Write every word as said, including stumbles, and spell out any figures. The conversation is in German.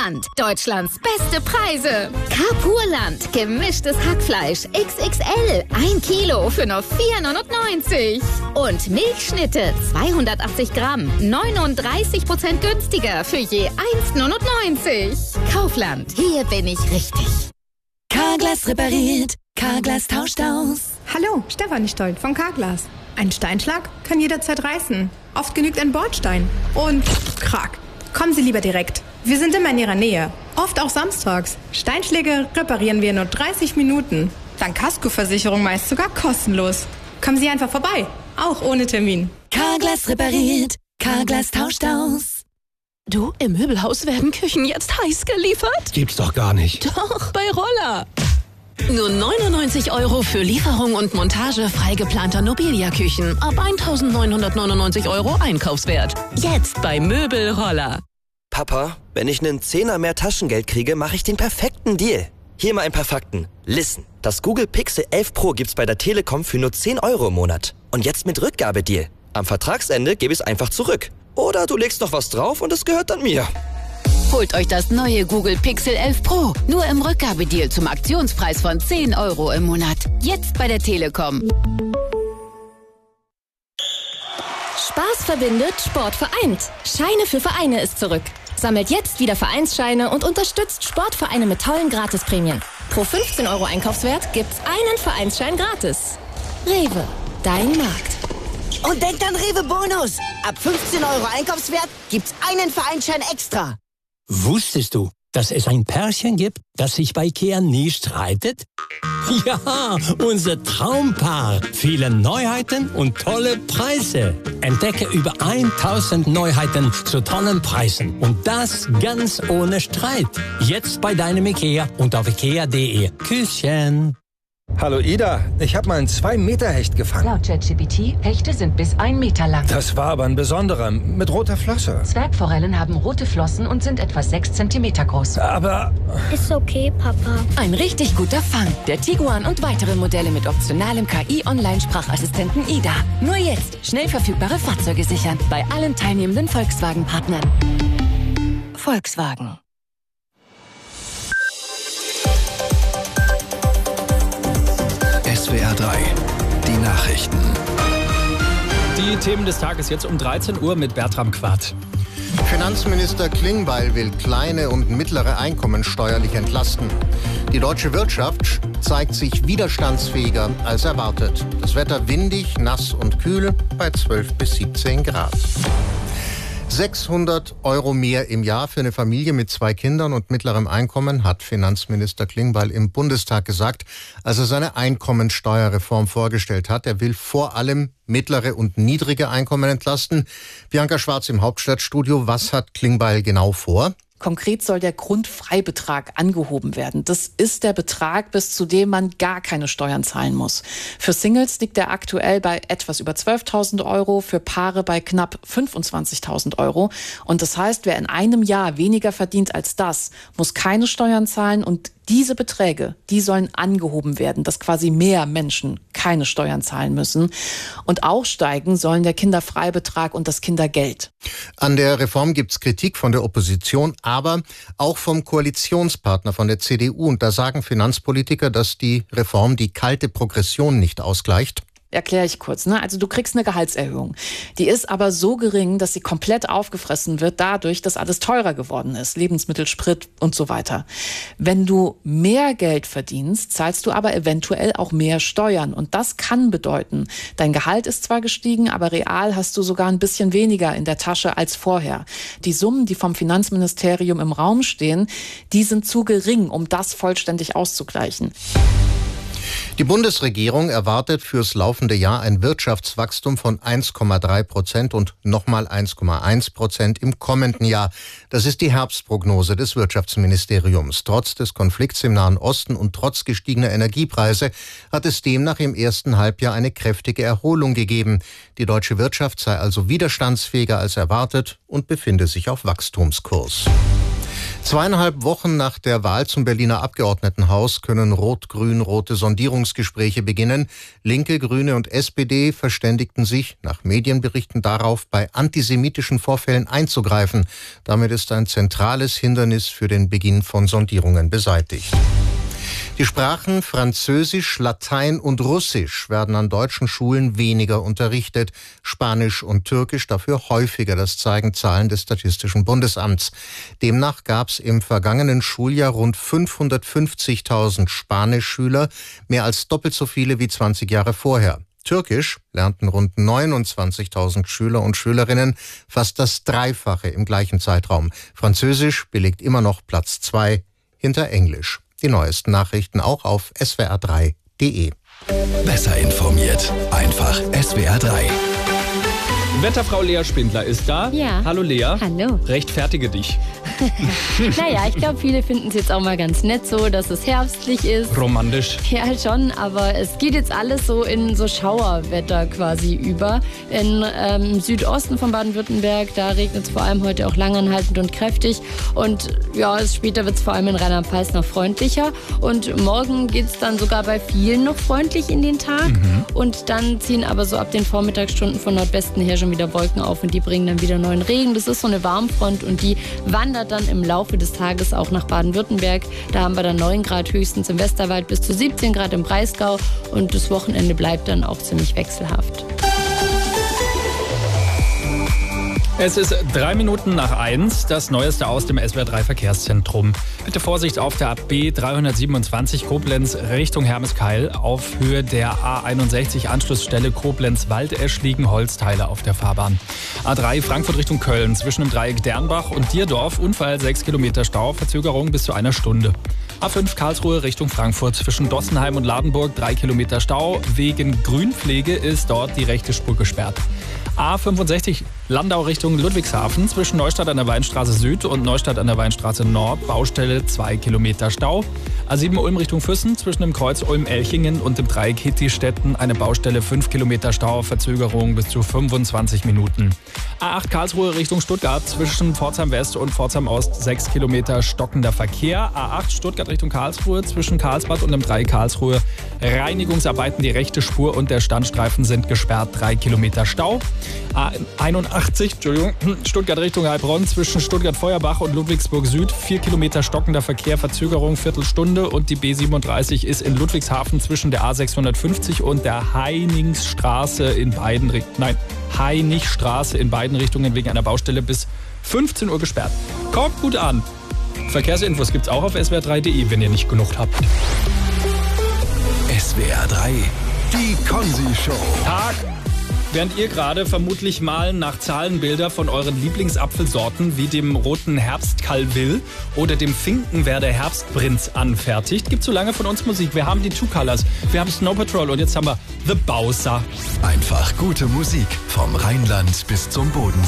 Carpurland. Deutschlands beste Preise. Carpurland. Gemischtes Hackfleisch X X L. Ein Kilo für nur vier neunundneunzig. Und Milchschnitte zweihundertachtzig Gramm. neununddreißig Prozent günstiger für je eins neunundneunzig. Kaufland. Hier bin ich richtig. Carglass repariert. Carglass tauscht aus. Hallo, Stefanie Stolt von Carglass. Ein Steinschlag kann jederzeit reißen. Oft genügt ein Bordstein. Und krack. Kommen Sie lieber direkt. Wir sind immer in Ihrer Nähe. Oft auch samstags. Steinschläge reparieren wir in nur dreißig Minuten. Dank Kaskoversicherung meist sogar kostenlos. Kommen Sie einfach vorbei. Auch ohne Termin. Carglass repariert. Carglass tauscht aus. Du, im Möbelhaus werden Küchen jetzt heiß geliefert? Gibt's doch gar nicht. Doch, bei Roller. Nur neunundneunzig Euro für Lieferung und Montage frei geplanter Nobilia-Küchen ab eintausendneunhundertneunundneunzig Euro Einkaufswert. Jetzt bei Möbelroller. Papa, wenn ich einen Zehner mehr Taschengeld kriege, mache ich den perfekten Deal. Hier mal ein paar Fakten. Listen, das Google Pixel elf Pro gibt's bei der Telekom für nur zehn Euro im Monat. Und jetzt mit Rückgabedeal. Am Vertragsende gebe ich es einfach zurück. Oder du legst noch was drauf und es gehört dann mir. Holt euch das neue Google Pixel elf Pro. Nur im Rückgabedeal zum Aktionspreis von zehn Euro im Monat. Jetzt bei der Telekom. Spaß verbindet, Sport vereint. Scheine für Vereine ist zurück. Sammelt jetzt wieder Vereinsscheine und unterstützt Sportvereine mit tollen Gratisprämien. Pro fünfzehn Euro Einkaufswert gibt's einen Vereinsschein gratis. Rewe, dein Markt. Und denkt an Rewe Bonus. Ab fünfzehn Euro Einkaufswert gibt's einen Vereinsschein extra. Wusstest du, dass es ein Pärchen gibt, das sich bei Ikea nie streitet? Ja, unser Traumpaar. Viele Neuheiten und tolle Preise. Entdecke über tausend Neuheiten zu tollen Preisen. Und das ganz ohne Streit. Jetzt bei deinem Ikea und auf ikea punkt de. Küsschen. Hallo Ida, ich habe mal einen zwei Meter Hecht gefangen. Laut ChatGPT, Hechte sind bis ein Meter lang. Das war aber ein besonderer, mit roter Flosse. Zwergforellen haben rote Flossen und sind etwa sechs Zentimeter groß. Aber... Ist okay, Papa. Ein richtig guter Fang. Der Tiguan und weitere Modelle mit optionalem K I-Online-Sprachassistenten Ida. Nur jetzt schnell verfügbare Fahrzeuge sichern. Bei allen teilnehmenden Volkswagen-Partnern. Volkswagen. S W R drei, die Nachrichten. Die Themen des Tages jetzt um dreizehn Uhr mit Bertram Quart. Finanzminister Klingbeil will kleine und mittlere Einkommen steuerlich entlasten. Die deutsche Wirtschaft zeigt sich widerstandsfähiger als erwartet. Das Wetter windig, nass und kühl bei zwölf bis siebzehn Grad. sechshundert Euro mehr im Jahr für eine Familie mit zwei Kindern und mittlerem Einkommen, hat Finanzminister Klingbeil im Bundestag gesagt, als er seine Einkommensteuerreform vorgestellt hat. Er will vor allem mittlere und niedrige Einkommen entlasten. Bianca Schwarz im Hauptstadtstudio. Was hat Klingbeil genau vor? Konkret soll der Grundfreibetrag angehoben werden. Das ist der Betrag, bis zu dem man gar keine Steuern zahlen muss. Für Singles liegt er aktuell bei etwas über zwölftausend Euro, für Paare bei knapp fünfundzwanzigtausend Euro. Und das heißt, wer in einem Jahr weniger verdient als das, muss keine Steuern zahlen, und diese Beträge, die sollen angehoben werden, dass quasi mehr Menschen keine Steuern zahlen müssen. Und auch steigen sollen der Kinderfreibetrag und das Kindergeld. An der Reform gibt's Kritik von der Opposition, aber auch vom Koalitionspartner von der C D U. Und da sagen Finanzpolitiker, dass die Reform die kalte Progression nicht ausgleicht. Erkläre ich kurz. Ne? Also du kriegst eine Gehaltserhöhung. Die ist aber so gering, dass sie komplett aufgefressen wird dadurch, dass alles teurer geworden ist. Lebensmittel, Sprit und so weiter. Wenn du mehr Geld verdienst, zahlst du aber eventuell auch mehr Steuern. Und das kann bedeuten, dein Gehalt ist zwar gestiegen, aber real hast du sogar ein bisschen weniger in der Tasche als vorher. Die Summen, die vom Finanzministerium im Raum stehen, die sind zu gering, um das vollständig auszugleichen. Die Bundesregierung erwartet fürs laufende Jahr ein Wirtschaftswachstum von eins Komma drei Prozent und nochmal eins Komma eins Prozent im kommenden Jahr. Das ist die Herbstprognose des Wirtschaftsministeriums. Trotz des Konflikts im Nahen Osten und trotz gestiegener Energiepreise hat es demnach im ersten Halbjahr eine kräftige Erholung gegeben. Die deutsche Wirtschaft sei also widerstandsfähiger als erwartet und befinde sich auf Wachstumskurs. Zweieinhalb Wochen nach der Wahl zum Berliner Abgeordnetenhaus können rot-grün-rote Sondierungsgespräche beginnen. Linke, Grüne und S P D verständigten sich nach Medienberichten darauf, bei antisemitischen Vorfällen einzugreifen. Damit ist ein zentrales Hindernis für den Beginn von Sondierungen beseitigt. Die Sprachen Französisch, Latein und Russisch werden an deutschen Schulen weniger unterrichtet, Spanisch und Türkisch dafür häufiger, das zeigen Zahlen des Statistischen Bundesamts. Demnach gab es im vergangenen Schuljahr rund fünfhundertfünfzigtausend Spanischschüler, mehr als doppelt so viele wie zwanzig Jahre vorher. Türkisch lernten rund neunundzwanzigtausend Schüler und Schülerinnen, fast das Dreifache im gleichen Zeitraum. Französisch belegt immer noch Platz zwei hinter Englisch. Die neuesten Nachrichten auch auf S W R drei punkt de. Besser informiert, einfach S W R drei. Wetterfrau Lea Spindler ist da. Ja. Hallo Lea. Hallo. Rechtfertige dich. Naja, ich glaube, viele finden es jetzt auch mal ganz nett so, dass es herbstlich ist. Romantisch. Ja, schon, aber es geht jetzt alles so in so Schauerwetter quasi über. In ähm, Südosten von Baden-Württemberg, da regnet es vor allem heute auch langanhaltend und kräftig. Und ja, es, später wird es vor allem in Rheinland-Pfalz noch freundlicher. Und morgen geht es dann sogar bei vielen noch freundlich in den Tag. Mhm. Und dann ziehen aber so ab den Vormittagsstunden von Nordwesten her schon wieder Wolken auf und die bringen dann wieder neuen Regen. Das ist so eine Warmfront und die wandert dann im Laufe des Tages auch nach Baden-Württemberg. Da haben wir dann neun Grad höchstens im Westerwald bis zu siebzehn Grad im Breisgau und das Wochenende bleibt dann auch ziemlich wechselhaft. Es ist drei Minuten nach eins, das Neueste aus dem S W R drei Verkehrszentrum. Bitte Vorsicht auf der B dreihundertsiebenundzwanzig Koblenz Richtung Hermeskeil. Auf Höhe der A einundsechzig Anschlussstelle Koblenz-Waldesch liegen Holzteile auf der Fahrbahn. A drei Frankfurt Richtung Köln zwischen dem Dreieck Dernbach und Dierdorf. Unfall sechs Kilometer Stau, Verzögerung bis zu einer Stunde. A fünf Karlsruhe Richtung Frankfurt zwischen Dossenheim und Ladenburg drei Kilometer Stau. Wegen Grünpflege ist dort die rechte Spur gesperrt. A fünfundsechzig Landau Richtung Ludwigshafen zwischen Neustadt an der Weinstraße Süd und Neustadt an der Weinstraße Nord. Baustelle zwei Kilometer Stau. A sieben Ulm Richtung Füssen zwischen dem Kreuz Ulm-Elchingen und dem Dreieck Hittistetten. Eine Baustelle fünf Kilometer Stau. Verzögerung bis zu fünfundzwanzig Minuten. A acht Karlsruhe Richtung Stuttgart zwischen Pforzheim West und Pforzheim Ost sechs Kilometer stockender Verkehr. A acht Stuttgart Richtung Karlsruhe zwischen Karlsbad und dem Dreieck Karlsruhe. Reinigungsarbeiten, die rechte Spur und der Standstreifen sind gesperrt. drei Kilometer Stau. A einundachtzig, Entschuldigung, Stuttgart Richtung Heilbronn zwischen Stuttgart-Feuerbach und Ludwigsburg Süd. vier Kilometer stockender Verkehr, Verzögerung, Viertelstunde. Und die B siebenunddreißig ist in Ludwigshafen zwischen der A sechshundertfünfzig und der Heiningsstraße in beiden Richtungen, nein, Heinig-Straße in beiden Richtungen wegen einer Baustelle bis fünfzehn Uhr gesperrt. Kommt gut an. Verkehrsinfos gibt's auch auf S W R drei punkt de, wenn ihr nicht genug habt. S W R drei, die Konzi-Show. Tag. Während ihr gerade vermutlich mal nach Zahlenbilder von euren Lieblingsapfelsorten wie dem roten Herbstkalvill oder dem Finkenwerder Herbstprinz anfertigt, gibt's so lange von uns Musik. Wir haben die Two Colors, wir haben Snow Patrol und jetzt haben wir The Bowser. Einfach gute Musik vom Rheinland bis zum Boden.